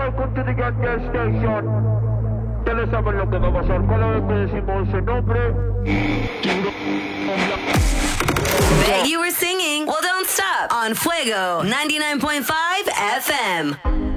welcome to the Get Girl Station. Ustedes saben lo que va a pasar cada vez que decimos ese nombre. Bet you were singing. Well, don't stop on Fuego 99.5 FM.